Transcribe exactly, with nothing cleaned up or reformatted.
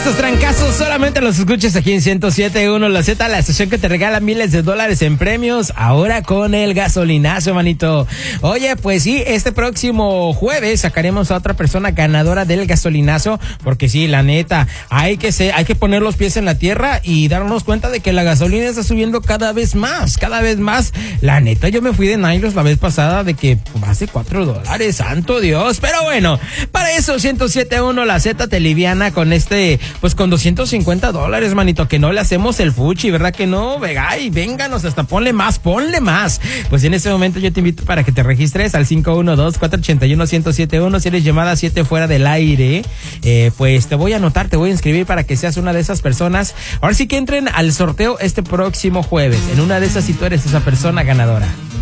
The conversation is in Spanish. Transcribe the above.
estos trancazos solamente los escuchas aquí en ciento siete punto uno La Z, la estación que te regala miles de dólares en premios, ahora con el gasolinazo, manito. Oye, pues sí, este próximo jueves sacaremos a otra persona ganadora del gasolinazo, porque sí, la neta, hay que ser, hay que poner los pies en la tierra y darnos cuenta de que la gasolina está subiendo cada vez más, cada vez más. La neta, yo me fui de Nailos la vez pasada de que más de cuatro dólares, santo Dios. Pero bueno, para eso ciento siete punto uno La Z te liviana con este, pues con doscientos cincuenta dólares, manito, que no le hacemos el fuchi, ¿verdad que no? Venga, y vénganos, hasta ponle más, ponle más. Pues en este momento yo te invito para que te registres al cinco uno dos, cuatro ocho uno, uno cero siete uno. Si eres llamada siete fuera del aire, eh, pues te voy a anotar, te voy a inscribir para que seas una de esas personas. Ahora sí que entren al sorteo este próximo jueves. En una de esas, si tú eres esa persona ganadora.